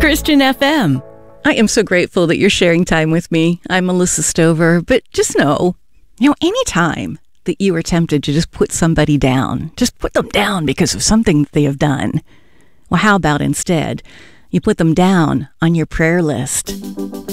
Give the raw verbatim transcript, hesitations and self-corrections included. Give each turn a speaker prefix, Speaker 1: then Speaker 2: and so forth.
Speaker 1: Christian F M. I am so grateful that you're sharing time with me. I'm Melissa Stover, but just know, you know, anytime that you are tempted to just put somebody down, just put them down because of something they have done. Well, how about instead, you put them down on your prayer list?